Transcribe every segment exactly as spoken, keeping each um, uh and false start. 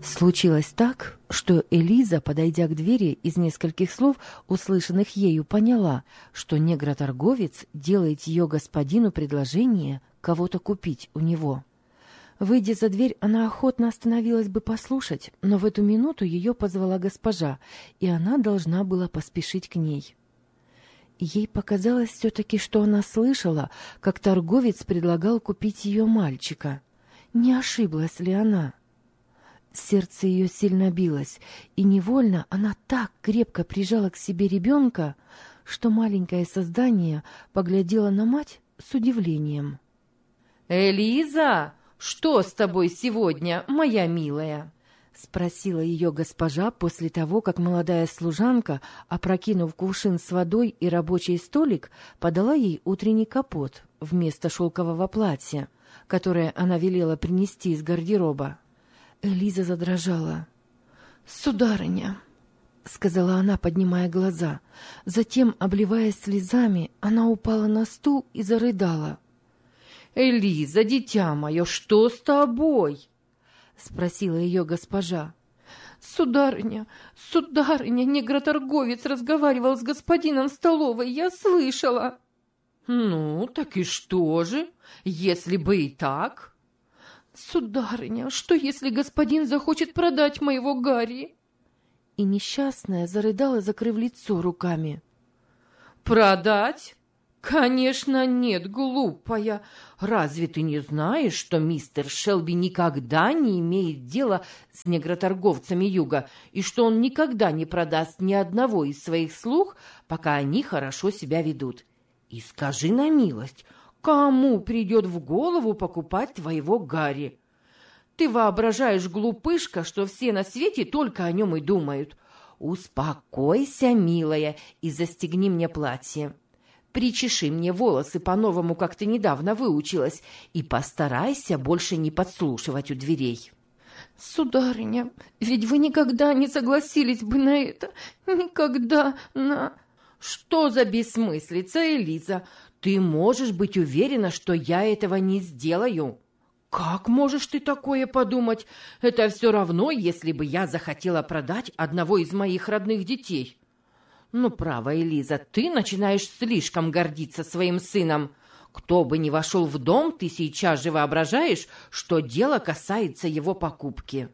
Случилось так, что Элиза, подойдя к двери, из нескольких слов, услышанных ею, поняла, что негроторговец делает ее господину предложение кого-то купить у него. Выйдя за дверь, она охотно остановилась бы послушать, но в эту минуту ее позвала госпожа, и она должна была поспешить к ней. Ей показалось все-таки, что она слышала, как торговец предлагал купить ее мальчика. Не ошиблась ли она? Сердце ее сильно билось, и невольно она так крепко прижала к себе ребенка, что маленькое создание поглядело на мать с удивлением. «Элиза, что с тобой сегодня, моя милая?» — спросила ее госпожа после того, как молодая служанка, опрокинув кувшин с водой и рабочий столик, подала ей утренний капот вместо шелкового платья, которое она велела принести из гардероба. Элиза задрожала. «Сударыня», — сказала она, поднимая глаза. Затем, обливаясь слезами, она упала на стул и зарыдала. «Элиза, дитя мое, что с тобой?» — спросила ее госпожа. «Сударыня, сударыня, негроторговец разговаривал с господином в столовой, я слышала». «Ну, так и что же, если бы и так?» «Сударыня, что если господин захочет продать моего Гарри?» И несчастная зарыдала, закрыв лицо руками. «Продать? Конечно, нет, глупая. Разве ты не знаешь, что мистер Шелби никогда не имеет дела с негроторговцами юга, и что он никогда не продаст ни одного из своих слуг, пока они хорошо себя ведут? И скажи на милость, кому придет в голову покупать твоего Гарри? Ты воображаешь, глупышка, что все на свете только о нем и думают. Успокойся, милая, и застегни мне платье. Причеши мне волосы по-новому, как ты недавно выучилась, и постарайся больше не подслушивать у дверей». «Сударыня, ведь вы никогда не согласились бы на это, никогда на...» «Что за бессмыслица, Элиза? Ты можешь быть уверена, что я этого не сделаю?» «Как можешь ты такое подумать? Это все равно, если бы я захотела продать одного из моих родных детей». «Ну, право, Элиза, ты начинаешь слишком гордиться своим сыном. Кто бы ни вошел в дом, ты сейчас же воображаешь, что дело касается его покупки».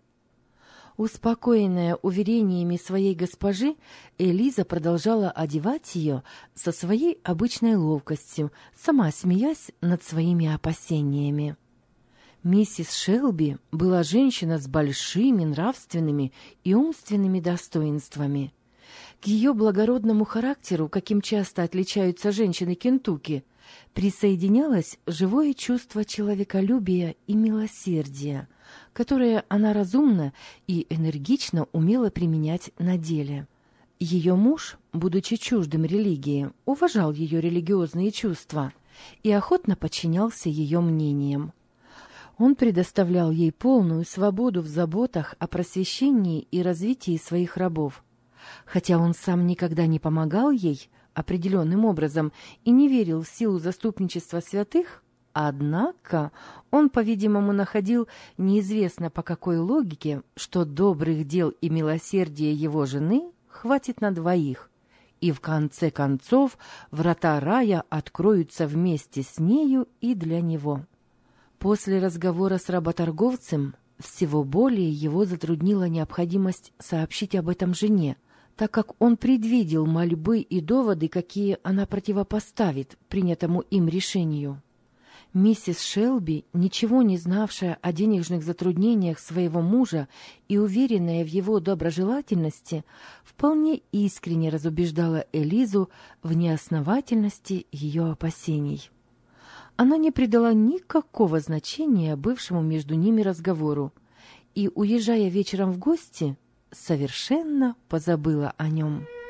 Успокоенная уверениями своей госпожи, Элиза продолжала одевать ее со своей обычной ловкостью, сама смеясь над своими опасениями. Миссис Шелби была женщина с большими нравственными и умственными достоинствами. К ее благородному характеру, каким часто отличаются женщины Кентукки, присоединялось живое чувство человеколюбия и милосердия, которое она разумно и энергично умела применять на деле. Ее муж, будучи чуждым религии, уважал ее религиозные чувства и охотно подчинялся ее мнениям. Он предоставлял ей полную свободу в заботах о просвещении и развитии своих рабов. Хотя он сам никогда не помогал ей определенным образом и не верил в силу заступничества святых, однако он, по-видимому, находил неизвестно по какой логике, что добрых дел и милосердия его жены хватит на двоих, и в конце концов врата рая откроются вместе с нею и для него. После разговора с работорговцем всего более его затруднила необходимость сообщить об этом жене, так как он предвидел мольбы и доводы, какие она противопоставит принятому им решению. Миссис Шелби, ничего не знавшая о денежных затруднениях своего мужа и уверенная в его доброжелательности, вполне искренне разубеждала Элизу в неосновательности ее опасений. Она не придала никакого значения бывшему между ними разговору и, уезжая вечером в гости, совершенно позабыла о нем.